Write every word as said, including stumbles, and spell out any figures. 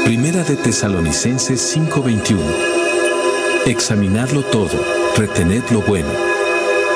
Primera de Tesalonicenses cinco veintiuno. Examinadlo todo, retened lo bueno.